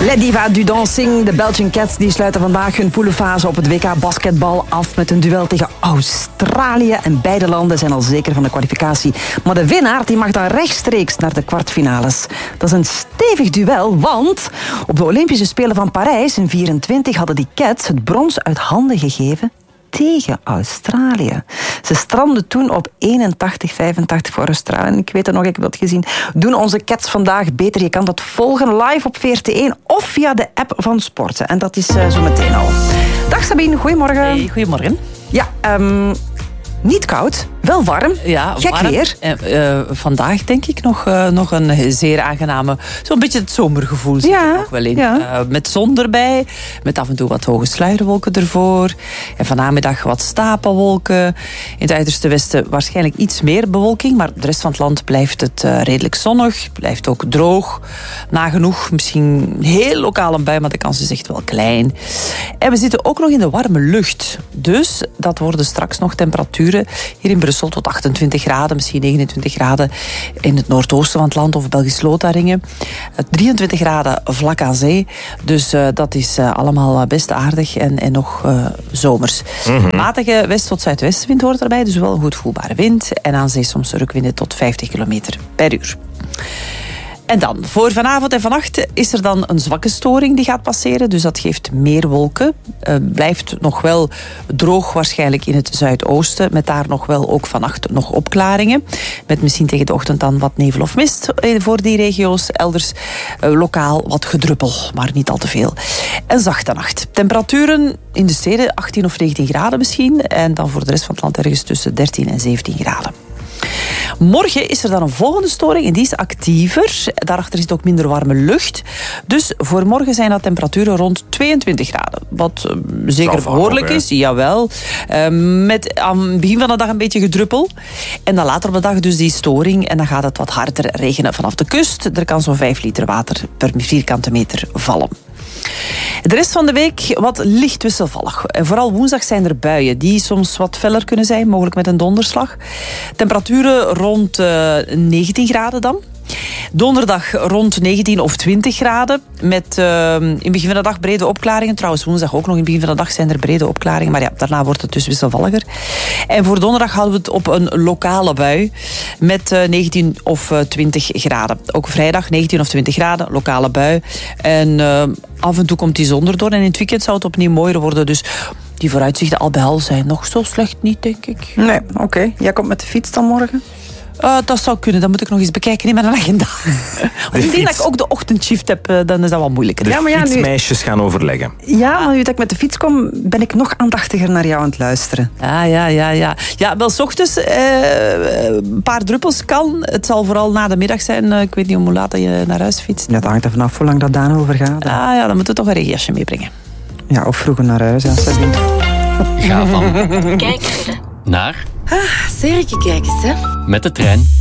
La Diva du Dancing, de Belgian Cats, die sluiten vandaag hun poelenfase op het WK basketbal af met een duel tegen Australië. En beide landen zijn al zeker van de kwalificatie. Maar de winnaar die mag dan rechtstreeks naar de kwartfinales. Dat is een stevig duel, want op de Olympische Spelen van Parijs in 1924 hadden die Cats het brons uit handen gegeven tegen Australië. Ze strandden toen op 81-85 voor Australië. En ik weet het nog, ik heb dat gezien. Doen onze Cats vandaag beter? Je kan dat volgen live op VRT1 of via de app van Sporten. En dat is zo meteen al. Dag Sabine, goedemorgen. Hey, goedemorgen. Ja, niet koud, wel warm. Ja, gek warm. weer. Vandaag denk ik nog een zeer aangename, zo'n beetje het zomergevoel zit er nog wel in. Ja. Met zon erbij, met af en toe wat hoge sluierwolken ervoor. En vanmiddag wat stapelwolken. In het uiterste westen waarschijnlijk iets meer bewolking, maar de rest van het land blijft het redelijk zonnig, blijft ook droog. Nagenoeg, misschien heel lokaal een bui, maar de kans is echt wel klein. En we zitten ook nog in de warme lucht. Dus dat worden straks nog temperaturen hier in Brussel tot 28 graden, misschien 29 graden in het noordoosten van het land of Belgisch Lotharingen. 23 graden vlak aan zee. Dus dat is allemaal best aardig en nog zomers. Mm-hmm. Matige west- tot zuidwestenwind hoort erbij, dus wel een goed voelbare wind. En aan zee soms rukwinden tot 50 km per uur. En dan, voor vanavond en vannacht is er dan een zwakke storing die gaat passeren. Dus dat geeft meer wolken. Blijft nog wel droog waarschijnlijk in het zuidoosten. Met daar nog wel ook vannacht nog opklaringen. Met misschien tegen de ochtend dan wat nevel of mist voor die regio's. Elders lokaal wat gedruppel, maar niet al te veel. En zachte nacht. Temperaturen in de steden 18 of 19 graden misschien. En dan voor de rest van het land ergens tussen 13 en 17 graden. Morgen is er dan een volgende storing en die is actiever. Daarachter zit ook minder warme lucht. Dus voor morgen zijn dat temperaturen rond 22 graden. Wat zeker behoorlijk is, jawel. Met aan het begin van de dag een beetje gedruppel. En dan later op de dag dus die storing. En dan gaat het wat harder regenen vanaf de kust. Er kan zo'n 5 liter water per vierkante meter vallen. De rest van de week wat licht wisselvallig. En vooral woensdag zijn er buien die soms wat feller kunnen zijn, mogelijk met een donderslag. Temperaturen rond 19 graden dan. Donderdag rond 19 of 20 graden. Met in het begin van de dag brede opklaringen. Trouwens, woensdag ook nog in het begin van de dag zijn er brede opklaringen. Maar ja, daarna wordt het dus wisselvalliger. En voor donderdag houden we het op een lokale bui. Met 19 of 20 graden. Ook vrijdag 19 of 20 graden, lokale bui. En af en toe komt die zon erdoor. En in het weekend zou het opnieuw mooier worden. Dus die vooruitzichten al bij al zijn nog zo slecht niet, denk ik. Nee, oké. Jij komt met de fiets dan morgen? Dat zou kunnen, dat moet ik nog eens bekijken in mijn agenda. Ik denk dat ik ook de ochtendshift heb, dan is dat wat moeilijker. De fietsmeisjes gaan overleggen. Ja, maar nu dat ik met de fiets kom, ben ik nog aandachtiger naar jou aan het luisteren. Ja. Ja, wel 's ochtends een paar druppels kan. Het zal vooral na de middag zijn. Ik weet niet hoe laat je naar huis fietst. Ja, dat hangt er vanaf hoe lang dat Daan over gaat. Ja, dan moeten we toch een regenjasje meebrengen. Ja, of vroeger naar huis, ja, Sabine. Ga van kijken naar Serieus kijken, hè? met de trein.